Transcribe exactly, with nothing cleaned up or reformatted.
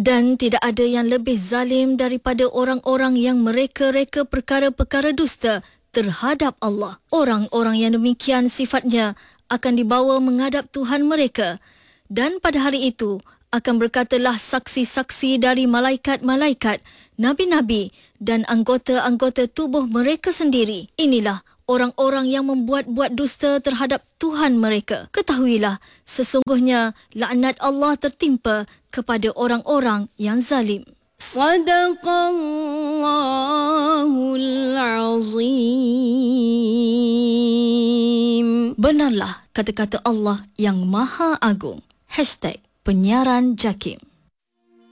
Dan tidak ada yang lebih zalim daripada orang-orang yang mereka-reka perkara-perkara dusta terhadap Allah. Orang-orang yang demikian sifatnya akan dibawa menghadap Tuhan mereka. Dan pada hari itu akan berkatalah saksi-saksi dari malaikat-malaikat, nabi-nabi dan anggota-anggota tubuh mereka sendiri. Inilah orang-orang yang membuat-buat dusta terhadap Tuhan mereka. Ketahuilah, sesungguhnya laknat Allah tertimpa kepada orang-orang yang zalim. Sadaqallahul Azim. Benarlah kata-kata Allah yang Maha Agung. Hashtag Penyiaran Jakim.